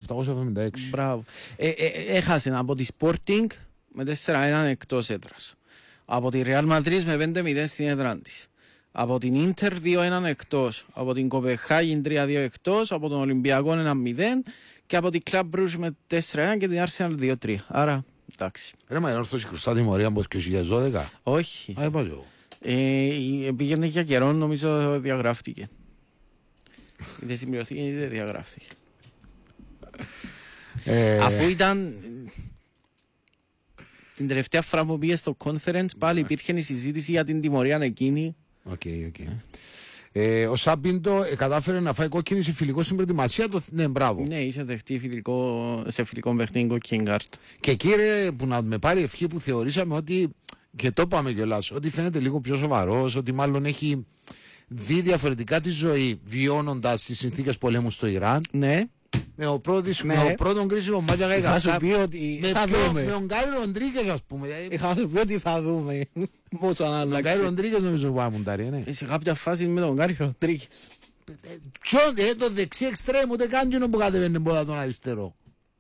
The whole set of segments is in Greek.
1776. Μπράβο. Έχασε από τη Sporting με 4-1 εκτός έδρας. Από τη Real Madrid με 5-0 στην έδρα της. Από την Inter 2-1 εκτός. Από την Κοπεχάγη 3-2 εκτός. Από τον Ολυμπιακό 1-0. Και από την Club Brugge με 4-1 και την Arsenal 2-3. Άρα, εντάξει. Ρε μα η Όρθωση χρωστά τιμωρία από το 2012. Όχι. Α, είπα εγώ. Πήγαινε για καιρό, νομίζω διαγράφτηκε. Είτε συμπληρωθήκε είτε διαγράφτηκε. Αφού ήταν την τελευταία φορά που πήγε στο conference, πάλι υπήρχε η συζήτηση για την τιμωρία εκείνη. Οκ. Ο Σάμπιντο κατάφερε να φάει κόκκινη σε φιλικό στην προετοιμασία. Ναι, μπράβο. Ναι, είχε δεχτεί σε φιλικό παιχνίδι κόκκινη κάρτα. Και κύριε, που να με πάρει ευχή που θεωρήσαμε ότι. Και το είπαμε κιόλας, ότι φαίνεται λίγο πιο σοβαρός, ότι μάλλον έχει δει διαφορετικά τη ζωή βιώνοντας τις συνθήκες πολέμου στο Ιράν. Ναι. Με ο πρώτον κρίσιμο μάτια είχα γάικα. σου πει ότι θα δούμε. Με τον Γκάρι Ροντρίγκες, ας πούμε. Είχα σου πει ότι θα δούμε. Πώς αν αλλάξει. Τον Γκάρι Ροντρίγκες νομίζω που πάμε μουντάρει, ναι. Σε κάποια φάση με τον Γκάρι Ροντρίγκες. Ποιον, το δεξί εξτρέμ, ούτε καν κοινό που κατεβαίνει πόδα τον αριστερό.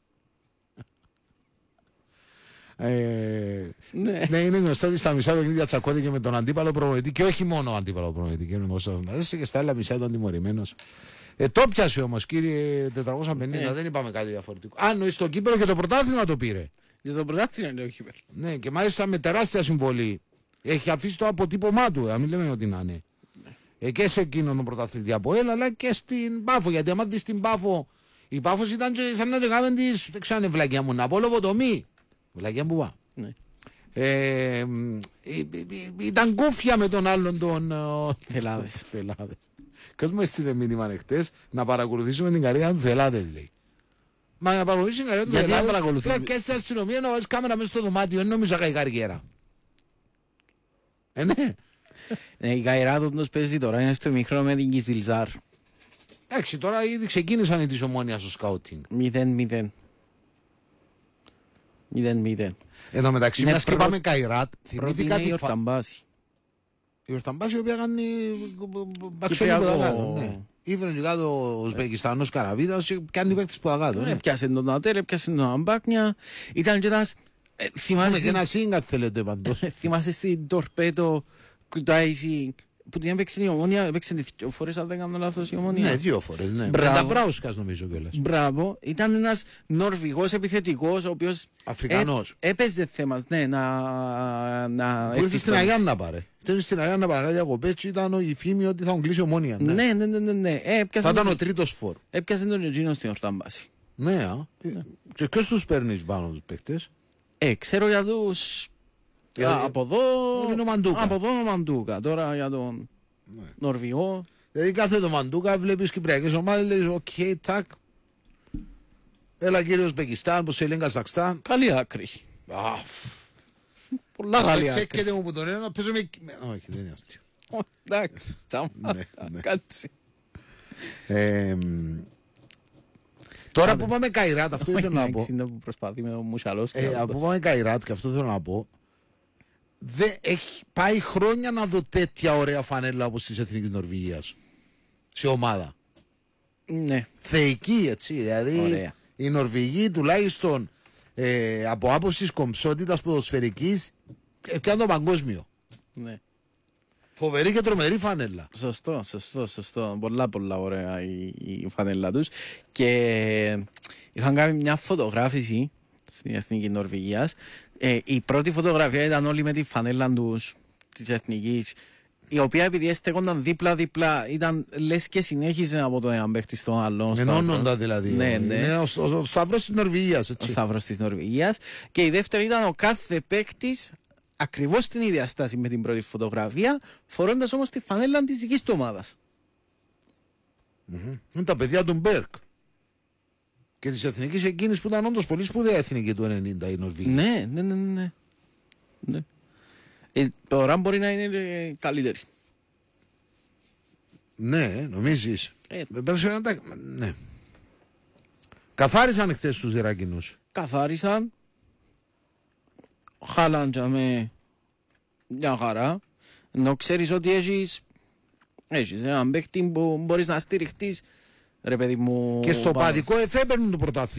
Ναι, είναι γνωστό ότι στα μισά παιχνίδια τσακώθηκε με τον αντίπαλο προπονητή και όχι μόνο αντίπαλο προπονητή. Και στα άλλα μισά ήταν τιμωρημένος. Το πιάσε όμως, κύριε 450, δεν είπαμε κάτι διαφορετικό. Αν στο κύπελλο και το πρωτάθλημα το πήρε. Για το πρωτάθλημα είναι ο κύπελλο. Ναι, και μάλιστα με τεράστια συμβολή. Έχει αφήσει το αποτύπωμά του, να μην λέμε ότι να είναι. Και σε εκείνον τον πρωταθλητή από έλα, αλλά και στην Πάφο. Γιατί άμα δεις την Πάφο, η Πάφος ήταν σαν να κάνουν τις. Δεν ξέρω αν είναι βλακιά μου, να πω λοβοτομή. Βλακιά που πά. Ναι. Ήταν κούφια με τον άλλον τον Θελάδες. Ποιος μου έστειλε μήνυμα χτες να παρακολουθήσουμε την καριέρα του Θελάδες, λέει. Μα να παρακολουθήσουμε την καριέρα του Θελάδες. Γιατί να παρακολουθήσουμε. Και στην αστυνομία να βάζεις κάμερα μέσα στο δωμάτιο, δεν νομίζω να κάνει καριέρα. Ναι. Η καριέρα του παίζει τώρα, είναι στο ημίχρονο με την Κιζιλζάρ. Εντάξει, τώρα ήδη ξεκίνησαν οι της Ομόνοιας στο σκάουτινγκ. 0-0. Εν τω μεταξύ, μιας και πάμε Καϊράτ, θυμήθηκα τη Ορταμπάση. Η Ορταμπάση, η οποία κάνει μπαξόνι που τα κάτω. Ήβρε και κάτω ο Ουσμπεκιστάνος Καραβίδας και κάνει παίκτης που τα κάτω. Έπιασε τον Νατέρ, έπιασε τον Αμπάκνια. Ήταν και ένας... Θυμάσαι ένα σύγκα θέλετε παντός. Θυμάσαι στην Τορπέτο Κουτάιση που την έπαιξε η Ομόνια, έπαιξε 2 φορές αν δεν κάνω λάθος η Ομόνια. Ναι, 2 φορές, ναι. Με τα Μπράουσκας νομίζω κιόλας. Μπράβο, ήταν ένας Νορβηγός επιθετικός, ο οποίος Αφρικανός. Έπαιζε θέμα, ναι, να ήρθε στην Αγιάννα να πάρε. Ήταν στην Αγιάννα να πάρε κάτι διακοπές και ήταν η φήμη ότι θα τον κλείσει η Ομόνια. Ναι. Θα ήταν ο τρίτος φόρ. Έπιασε τον Ρετζίνο στην Ορτάμπαση. Ναι, και ποιος τους παίρνεις πάνω τους παίκτες? Ξέρω για τους... Από εδώ ο Μαντούκα, τώρα για τον Νορβηγό. Δηλαδή κάθε το Μαντούκα βλέπεις κυπριακές ομάδες, λέει οκ, τάκ. Έλα κύριε Ουσμπεκιστάν, που σε λένε Καζακστάν. Καλή άκρη. Πολλά καλή άκρη. Τσέκεται μου που τον ένα, παίζω με... Όχι, δεν είναι αστείο. Εντάξει, τσάμα, κάτσε. Τώρα που πάμε Καϊράτ, αυτό ήθελα να πω. που προσπαθεί με τον Μουσαλός. Από πάμε Καϊράτ και αυτό θέλω να πω. Έχει πάει χρόνια να δω τέτοια ωραία φανέλα όπως της Εθνικής Νορβηγίας. Σε ομάδα. Ναι. Θεϊκή, έτσι. Δηλαδή ωραία. Οι Νορβηγοί τουλάχιστον από άποψης κομψότητας ποδοσφαιρικής πιάνουν το παγκόσμιο. Ναι. Φοβερή και τρομερή φανέλα. Σωστό. Πολλά ωραία η φανέλα τους. Και είχαν κάνει μια φωτογράφηση στην Εθνική Νορβηγίας. Η πρώτη φωτογραφία ήταν όλοι με τη φανέλα τους της Εθνικής, η οποία επειδή έστεκονταν δίπλα ήταν λες και συνέχιζε από τον έναν παίχτη στον άλλον. Ενώνονταν δηλαδή. Ναι. Ο Σταύρος της Νορβηγίας. Ο Σταύρος της Νορβηγίας. Και η δεύτερη ήταν ο κάθε παίκτης ακριβώς την ίδια στάση με την πρώτη φωτογραφία, φορώντας όμως τη φανέλα της δικής του ομάδας. Είναι τα παιδιά του Μπέρκ. Και της εθνικής εκείνης που ήταν όντως πολύ σπουδαία εθνική του 90 η Νορβηγία. Ναι. Τώρα μπορεί να είναι καλύτερη. Ναι, νομίζεις. Ναι. Καθάρισαν χθες τους Ιρακινούς. Καθάρισαν. Χάλαντζα με μια χαρά. Ενώ ξέρεις ότι έχεις έναν παίκτη που μπορείς να στηριχτείς, ρε παιδί μου. Και στο παδικό εφέ παίρνουν το πρωτάθλημα.